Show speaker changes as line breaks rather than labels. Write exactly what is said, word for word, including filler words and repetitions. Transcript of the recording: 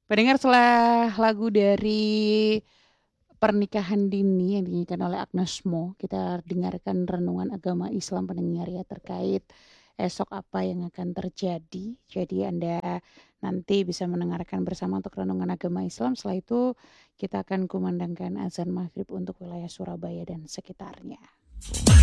Pendengar, setelah lagu dari Pernikahan Dini yang dinyanyikan oleh Agnes Mo, kita dengarkan renungan agama Islam pendengar ya terkait esok apa yang akan terjadi. Jadi Anda nanti bisa mendengarkan bersama untuk renungan agama Islam. Setelah itu kita akan kumandangkan azan maghrib untuk wilayah Surabaya dan sekitarnya.